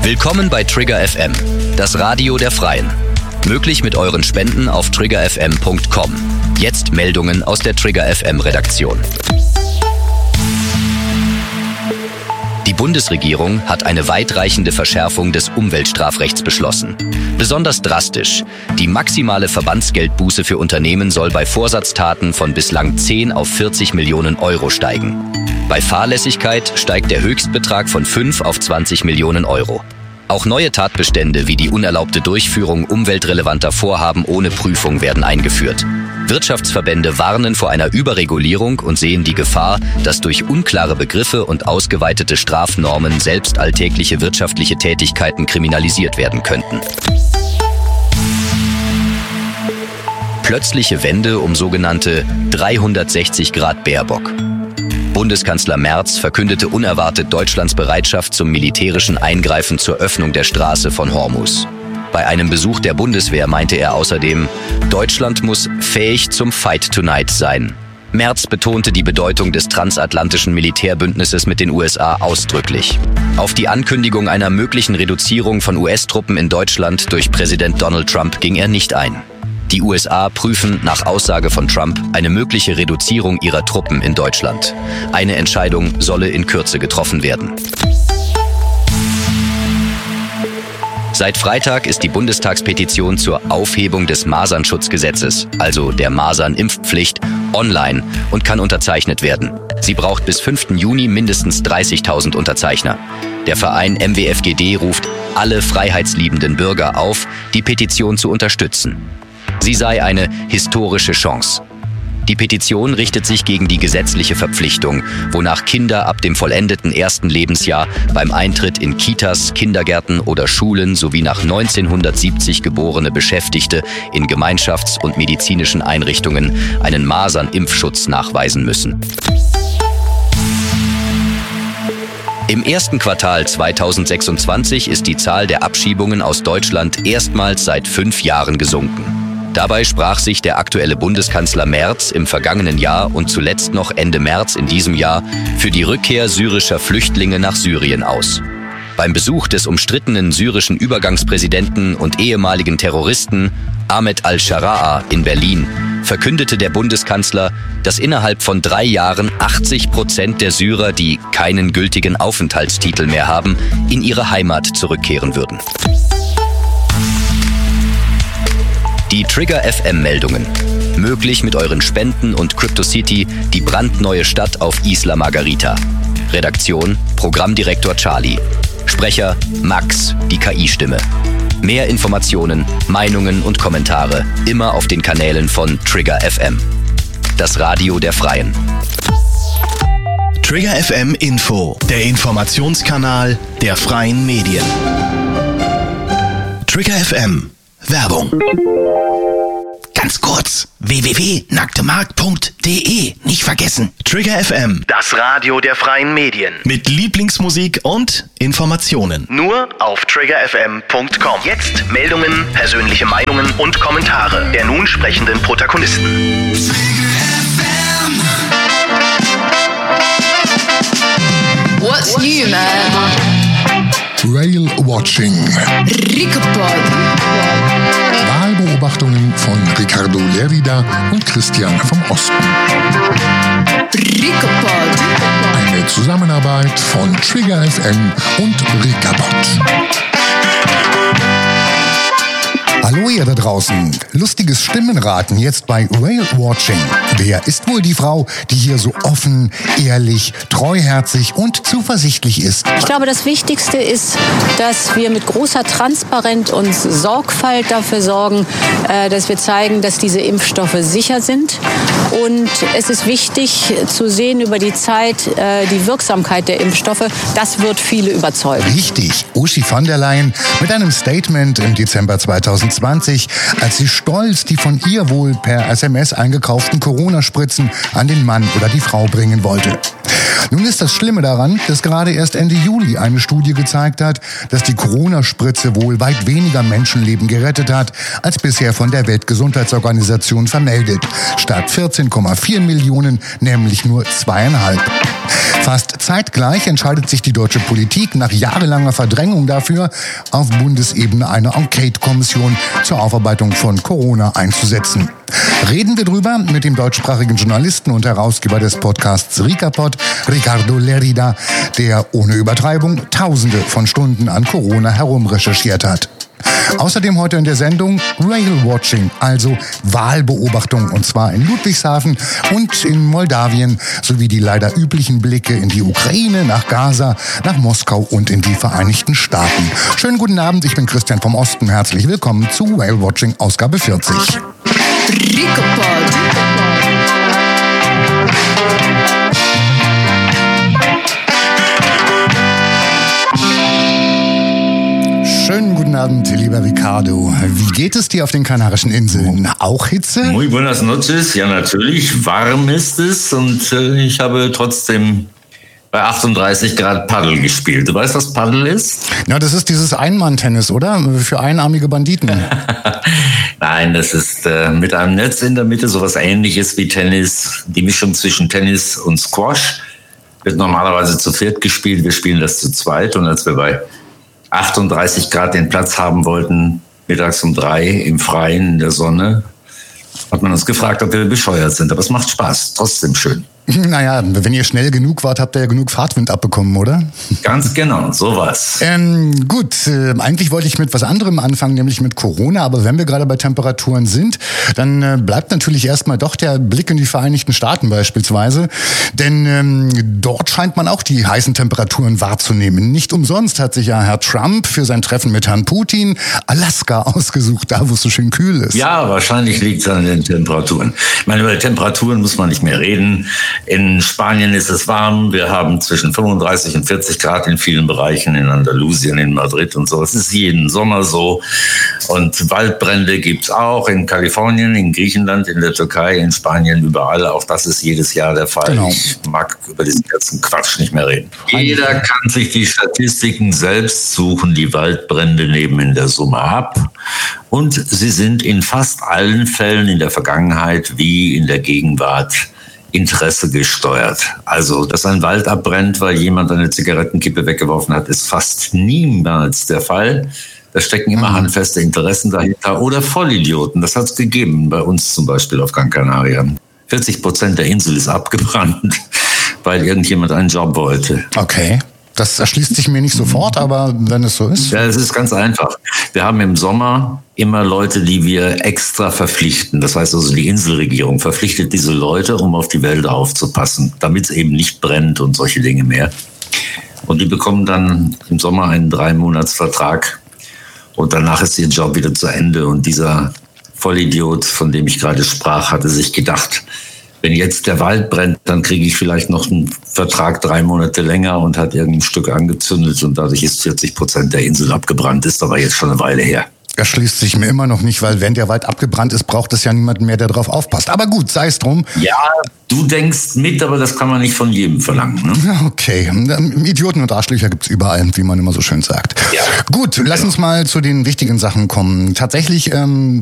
Willkommen bei Trigger FM, das Radio der Freien. Möglich mit euren Spenden auf triggerfm.com. Jetzt Meldungen aus der Trigger FM Redaktion. Die Bundesregierung hat eine weitreichende Verschärfung des Umweltstrafrechts beschlossen. Besonders drastisch: Die maximale Verbandsgeldbuße für Unternehmen soll bei Vorsatztaten von bislang 10 auf 40 Millionen Euro steigen. Bei Fahrlässigkeit steigt der Höchstbetrag von 5 auf 20 Millionen Euro. Auch neue Tatbestände wie die unerlaubte Durchführung umweltrelevanter Vorhaben ohne Prüfung werden eingeführt. Wirtschaftsverbände warnen vor einer Überregulierung und sehen die Gefahr, dass durch unklare Begriffe und ausgeweitete Strafnormen selbst alltägliche wirtschaftliche Tätigkeiten kriminalisiert werden könnten. Plötzliche Wende um sogenannte 360 Grad Baerbock. Bundeskanzler Merz verkündete unerwartet Deutschlands Bereitschaft zum militärischen Eingreifen zur Öffnung der Straße von Hormuz. Bei einem Besuch der Bundeswehr meinte er außerdem, Deutschland muss fähig zum Fight Tonight sein. Merz betonte die Bedeutung des transatlantischen Militärbündnisses mit den USA ausdrücklich. Auf die Ankündigung einer möglichen Reduzierung von US-Truppen in Deutschland durch Präsident Donald Trump ging er nicht ein. Die USA prüfen nach Aussage von Trump eine mögliche Reduzierung ihrer Truppen in Deutschland. Eine Entscheidung solle in Kürze getroffen werden. Seit Freitag ist die Bundestagspetition zur Aufhebung des Masernschutzgesetzes, also der Masernimpfpflicht, online und kann unterzeichnet werden. Sie braucht bis 5. Juni mindestens 30.000 Unterzeichner. Der Verein MWFGD ruft alle freiheitsliebenden Bürger auf, die Petition zu unterstützen. Sie sei eine historische Chance. Die Petition richtet sich gegen die gesetzliche Verpflichtung, wonach Kinder ab dem vollendeten ersten Lebensjahr beim Eintritt in Kitas, Kindergärten oder Schulen sowie nach 1970 geborene Beschäftigte in Gemeinschafts- und medizinischen Einrichtungen einen Masernimpfschutz nachweisen müssen. Im ersten Quartal 2026 ist die Zahl der Abschiebungen aus Deutschland erstmals seit 5 Jahren gesunken. Dabei sprach sich der aktuelle Bundeskanzler Merz im vergangenen Jahr und zuletzt noch Ende März in diesem Jahr für die Rückkehr syrischer Flüchtlinge nach Syrien aus. Beim Besuch des umstrittenen syrischen Übergangspräsidenten und ehemaligen Terroristen Ahmed al-Shara'a in Berlin verkündete der Bundeskanzler, dass innerhalb von 3 Jahren 80% der Syrer, die keinen gültigen Aufenthaltstitel mehr haben, in ihre Heimat zurückkehren würden. Die Trigger FM-Meldungen. Möglich mit euren Spenden und CryptoCity, die brandneue Stadt auf Isla Margarita. Redaktion, Programmdirektor Charlie. Sprecher, Max, die KI-Stimme. Mehr Informationen, Meinungen und Kommentare immer auf den Kanälen von Trigger FM. Das Radio der Freien. Trigger FM Info, der Informationskanal der freien Medien. Trigger FM Werbung. Ganz kurz, www.nacktemarkt.de, nicht vergessen. Trigger FM, das Radio der freien Medien. Mit Lieblingsmusik und Informationen. Nur auf triggerfm.com. Jetzt Meldungen, persönliche Meinungen und Kommentare der nun sprechenden Protagonisten. What's new, man? Rail Watching. Ricopod. Wahlbeobachtungen von Ricardo Lerida und Christian vom Osten. Ricopod. Eine Zusammenarbeit von Trigger FM und Ricapod. Hallo ihr da draußen. Lustiges Stimmenraten jetzt bei Rail Watching. Wer ist wohl die Frau, die hier so offen, ehrlich, treuherzig und zuversichtlich ist? Ich glaube, das Wichtigste ist, dass wir mit großer Transparenz und Sorgfalt dafür sorgen, dass wir zeigen, dass diese Impfstoffe sicher sind. Und es ist wichtig zu sehen über die Zeit die Wirksamkeit der Impfstoffe. Das wird viele überzeugen. Richtig. Ursula von der Leyen mit einem Statement im Dezember 2020, als sie stolz die von ihr wohl per SMS eingekauften Corona-Spritzen an den Mann oder die Frau bringen wollte. Nun ist das Schlimme daran, dass gerade erst Ende Juli eine Studie gezeigt hat, dass die Corona-Spritze wohl weit weniger Menschenleben gerettet hat, als bisher von der Weltgesundheitsorganisation vermeldet. Statt 14,4 Millionen, nämlich nur 2,5. Fast zeitgleich entscheidet sich die deutsche Politik nach jahrelanger Verdrängung dafür, auf Bundesebene eine Enquete-Kommission zur Aufarbeitung von Corona einzusetzen. Reden wir drüber mit dem deutschsprachigen Journalisten und Herausgeber des Podcasts Ricapod, Ricardo Lerida, der ohne Übertreibung Tausende von Stunden an Corona herumrecherchiert hat. Außerdem heute in der Sendung Rail-Watching, also Wahlbeobachtung, und zwar in Ludwigshafen und in Moldawien, sowie die leider üblichen Blicke in die Ukraine, nach Gaza, nach Moskau und in die Vereinigten Staaten. Schönen guten Abend, ich bin Christian vom Osten. Herzlich willkommen zu Rail-Watching, Ausgabe 40. Schönen guten Abend, lieber Ricardo. Wie geht es dir auf den Kanarischen Inseln? Auch Hitze? Muy buenas noches. Ja, natürlich. Warm ist es und ich habe trotzdem bei 38 Grad Paddel gespielt. Du weißt, was Paddel ist? Na, das ist dieses Einmann-Tennis, oder? Für einarmige Banditen. Nein, das ist mit einem Netz in der Mitte sowas Ähnliches wie Tennis. Die Mischung zwischen Tennis und Squash wird normalerweise zu viert gespielt. Wir spielen das zu zweit. Und als wir bei 38 Grad den Platz haben wollten, mittags um 3 im Freien in der Sonne, hat man uns gefragt, ob wir bescheuert sind. Aber es macht Spaß, trotzdem schön. Naja, wenn ihr schnell genug wart, habt ihr ja genug Fahrtwind abbekommen, oder? Ganz genau, sowas. Gut, eigentlich wollte ich mit was anderem anfangen, nämlich mit Corona. Aber wenn wir gerade bei Temperaturen sind, dann bleibt natürlich erstmal doch der Blick in die Vereinigten Staaten beispielsweise. Denn dort scheint man auch die heißen Temperaturen wahrzunehmen. Nicht umsonst hat sich ja Herr Trump für sein Treffen mit Herrn Putin Alaska ausgesucht, da wo es so schön kühl ist. Ja, wahrscheinlich liegt es an den Temperaturen. Ich meine, über Temperaturen muss man nicht mehr reden. In Spanien ist es warm. Wir haben zwischen 35 und 40 Grad in vielen Bereichen, in Andalusien, in Madrid und so. Es ist jeden Sommer so. Und Waldbrände gibt's auch in Kalifornien, in Griechenland, in der Türkei, in Spanien, überall. Auch das ist jedes Jahr der Fall. Genau. Ich mag über diesen ganzen Quatsch nicht mehr reden. Jeder kann sich die Statistiken selbst suchen. Die Waldbrände nehmen in der Summe ab. Und sie sind in fast allen Fällen in der Vergangenheit wie in der Gegenwart Interesse gesteuert. Also, dass ein Wald abbrennt, weil jemand eine Zigarettenkippe weggeworfen hat, ist fast niemals der Fall. Da stecken immer handfeste Interessen dahinter oder Vollidioten. Das hat es gegeben, bei uns zum Beispiel auf Gran Canaria. 40% der Insel ist abgebrannt, weil irgendjemand einen Job wollte. Okay. Das erschließt sich mir nicht sofort, aber wenn es so ist. Ja, es ist ganz einfach. Wir haben im Sommer immer Leute, die wir extra verpflichten. Das heißt also, die Inselregierung verpflichtet diese Leute, um auf die Wälder aufzupassen, damit es eben nicht brennt und solche Dinge mehr. Und die bekommen dann im Sommer einen 3-Monats-Vertrag und danach ist ihr Job wieder zu Ende. Und dieser Vollidiot, von dem ich gerade sprach, hatte sich gedacht, wenn jetzt der Wald brennt, dann kriege ich vielleicht noch einen Vertrag 3 Monate länger und hat irgendein Stück angezündet und dadurch ist 40% der Insel abgebrannt, ist aber jetzt schon eine Weile her. Erschließt sich mir immer noch nicht, weil wenn der Wald abgebrannt ist, braucht es ja niemanden mehr, der darauf aufpasst. Aber gut, sei es drum. Ja, du denkst mit, aber das kann man nicht von jedem verlangen. Ne? Okay, Idioten und Arschlöcher gibt's überall, wie man immer so schön sagt. Ja. Gut, lass uns mal zu den wichtigen Sachen kommen. Tatsächlich